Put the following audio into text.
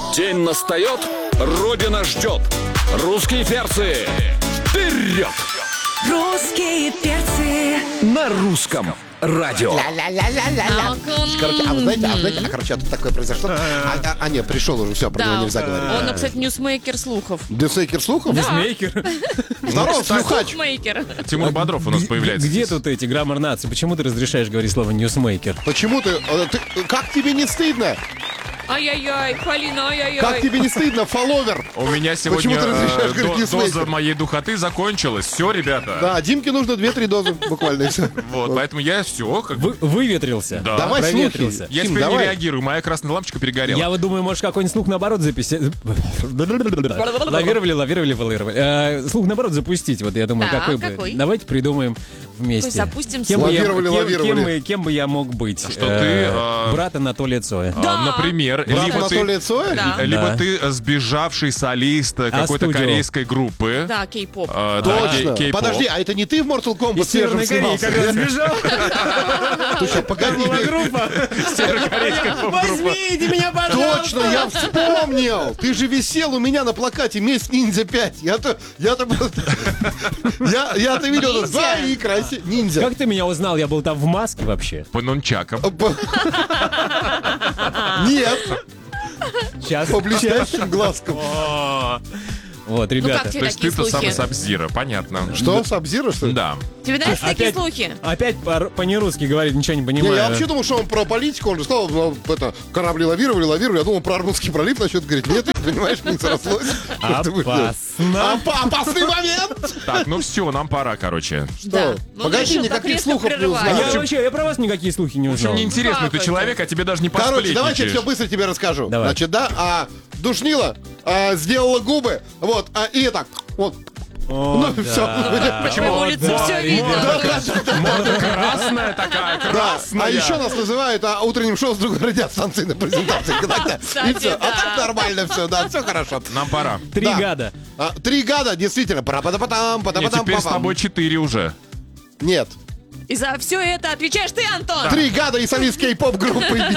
День настает, Родина ждет. Русские перцы, вперед! Русские перцы. На русском радио. Короче, тут такое произошло. Нет, пришел уже, все, про него нельзя говорить. Он, кстати, ньюсмейкер слухов. Десейкер слухов? Ньюсмейкер. Здорово, слухач. Слухмейкер. Тимур Бодров у нас появляется. Где здесь. тут эти граммар нации? Почему ты разрешаешь говорить слово ньюсмейкер? Почему ты... Как тебе не стыдно? Ай-яй-яй, Полина, ай-яй-яй. Как тебе не стыдно, фолловер? У меня Почему сегодня ты разрешаешь говорить доза ньюсмейкер? моей духоты закончилась. Все, ребята. Да, Димке нужно 2-3 дозы буквально, и все. Вот, поэтому я все как бы... Выветрился. Да. Давай Проветрился. слухи. Я Тим, теперь не давай. реагирую, моя красная лампочка перегорела. Я вот думаю, может, какой-нибудь слух наоборот записать. Лавировали. Слух наоборот запустить. Вот я думаю, Да, какой какой? бы. Давайте придумаем вместе. Запустим Кем бы я- Лавировали. кем бы я мог быть? Что ты, Брат Анатолия Цоя. Да. Например, Брат либо Анатолия Цоя? Да. либо Да. ты сбежавший солист какой-то студио. корейской группы. Да, кей-поп. Да, Точно. кей-поп. Подожди, а это не ты в Mortal Kombat Из Северной Кореи, снимался? когда сбежал. Слушай, погоди. Группа. Северокорейская поп-группа. Возьмите меня, пожалуйста. Точно, я вспомнил! Ты же висел у меня на плакате «Месть ниндзя 5». Я-то видел Ниндзя? за и красиво. Ниндзя. Как ты меня узнал? Я был там в маске вообще. По нунчакам. Нет, Сейчас. по блестящим глазкам. Вот, ребята. как тебе То есть такие ты-то слухи? сам Сабзира, понятно. Что, Сабзира, что ли? Да. Тебе нравятся такие Опять- слухи? Опять по-нерусски говорит, ничего не Не, понимаю. я вообще думал, что он про политику, он же сказал, корабли лавировали, я думал, про Армутский пролив начнет говорить. Нет, ты понимаешь, не срослось. Опасно. Опасный момент! Так, ну все, нам пора, короче. Да. Что? Ну, Погоди, решил, никаких так резко слухов не прерывать. узнал. Я про вас никакие слухи не В общем, узнал. мне интересно, Как ты это? человек, а тебе даже не Короче, давайте посплетничаешь. все быстро тебе расскажу. Давай. Значит, да, душнила, сделала губы, вот, и так, вот. О, Ну, да. все. Почему? По улице все видно. Красная такая, Да, красная. а еще нас называют утренним шоу с другой радиостанции на презентации. И Кстати, все. А да. так нормально все, да, все хорошо. Нам пора. Три Да. гада. 3 года, действительно. Пара-пата-патам, Нет, пата-патам, теперь с папам. тобой 4 уже. Нет. И за все это отвечаешь ты, Антон. 3 года и солист кей-поп группы